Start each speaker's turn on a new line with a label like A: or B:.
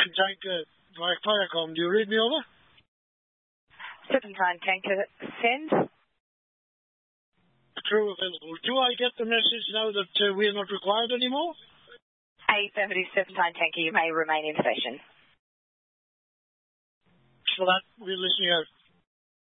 A: tanker via Firecom. Do you read me over?
B: Serpentine tanker, send.
A: Crew available. Do I get the message now that we are not required anymore?
B: Affirmative, Serpentine tanker, you may remain in session.
A: For that, we're listening out.